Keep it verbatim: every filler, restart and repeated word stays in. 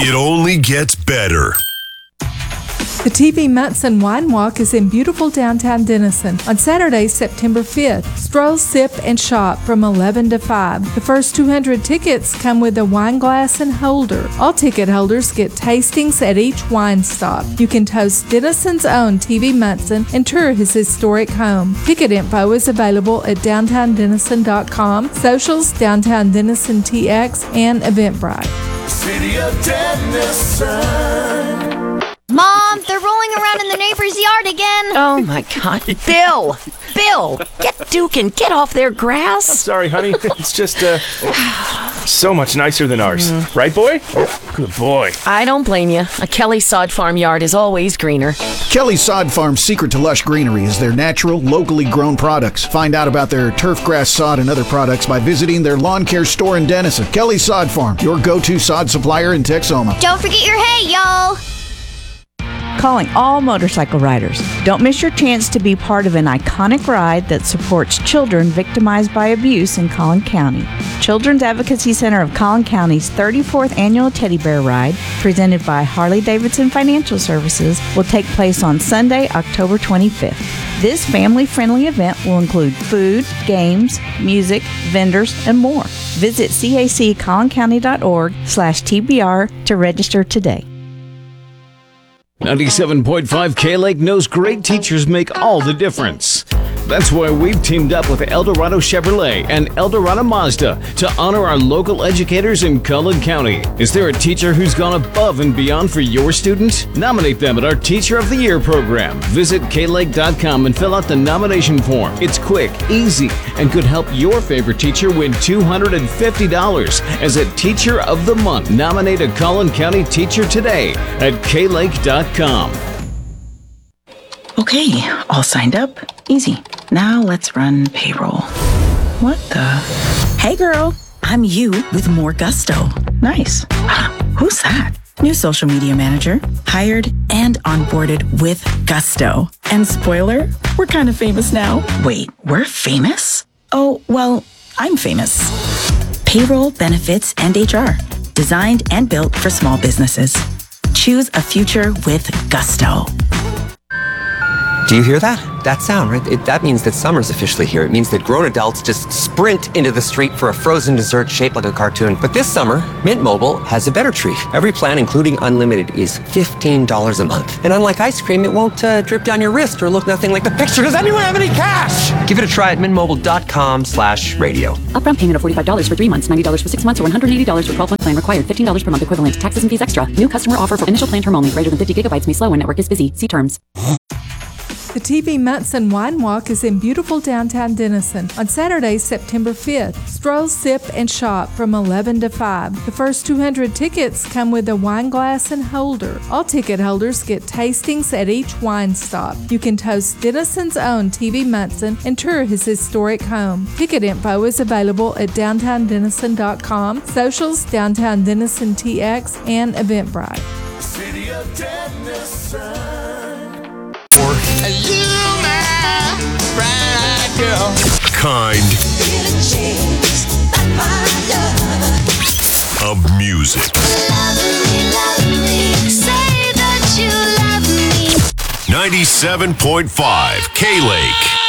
It only gets better. The T V Munson Wine Walk is in beautiful downtown Denison on Saturday, September fifth. Stroll, sip, and shop from eleven to five. The first two hundred tickets come with a wine glass and holder. All ticket holders get tastings at each wine stop. You can toast Denison's own T V Munson and tour his historic home. Ticket info is available at downtown denison dot com, socials, Downtown Denison T X, and Eventbrite. City of Denison. Mom, they're rolling around in the neighbor's yard again. Oh, my God. Bill! Bill! Get Duke and get off their grass. Sorry, honey. It's just, uh, so much nicer than ours. Mm. Right, boy? Good boy. I don't blame you. A Kelly Sod Farm yard is always greener. Kelly Sod Farm's secret to lush greenery is their natural, locally grown products. Find out about their turf grass sod and other products by visiting their lawn care store in Denison. Kelly Sod Farm, your go-to sod supplier in Texoma. Don't forget your hay, y'all. Calling all motorcycle riders. Don't miss your chance to be part of an iconic ride that supports children victimized by abuse in Collin County. Children's Advocacy Center of Collin County's thirty-fourth Annual Teddy Bear Ride, presented by Harley-Davidson Financial Services, will take place on Sunday, October twenty-fifth. This family-friendly event will include food, games, music, vendors, and more. Visit caccollincounty.org slash TBR to register today. ninety-seven point five K-Lake knows great teachers make all the difference. That's why we've teamed up with Eldorado Chevrolet and Eldorado Mazda to honor our local educators in Collin County. Is there a teacher who's gone above and beyond for your student? Nominate them at our Teacher of the Year program. Visit K Lake dot com and fill out the nomination form. It's quick, easy, and could help your favorite teacher win two hundred fifty dollars as a Teacher of the Month. Nominate a Collin County teacher today at K Lake dot com. Okay, all signed up. Easy. Now let's run payroll. What the? Hey girl, I'm you with more gusto. Nice. Who's that? New social media manager, hired and onboarded with gusto. And spoiler, we're kind of famous now. Wait, we're famous? Oh, well, I'm famous. Payroll, benefits, and H R. Designed and built for small businesses. Choose a future with gusto. Do you hear that? That sound, right? It, that means that summer's officially here. It means that grown adults just sprint into the street for a frozen dessert shaped like a cartoon. But this summer, Mint Mobile has a better treat. Every plan, including unlimited, is fifteen dollars a month. And unlike ice cream, it won't uh, drip down your wrist or look nothing like the picture. Does anyone have any cash? Give it a try at mintmobile.com slash radio. Upfront payment of forty-five dollars for three months, ninety dollars for six months, or one hundred eighty dollars for twelve-month plan required. fifteen dollars per month equivalent. Taxes and fees extra. New customer offer for initial plan term only. Greater than fifty gigabytes may slow when network is busy. See terms. The T V Munson Wine Walk is in beautiful downtown Denison on Saturday, September fifth. Stroll, sip, and shop from eleven to five. The first two hundred tickets come with a wine glass and holder. All ticket holders get tastings at each wine stop. You can toast Denison's own T V Munson and tour his historic home. Ticket info is available at downtown denison dot com, socials, Downtown Denison T X, and Eventbrite. City of Denison. Kind of music. ninety-seven point five K-Lake.